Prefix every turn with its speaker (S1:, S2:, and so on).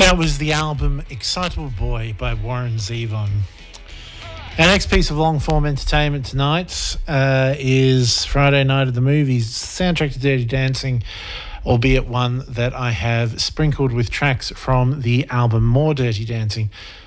S1: That was the album Excitable Boy by Warren Zevon. Our next piece of long-form entertainment tonight is Friday Night at the Movies, soundtrack to Dirty Dancing, albeit one that I have sprinkled with tracks from the album More Dirty Dancing,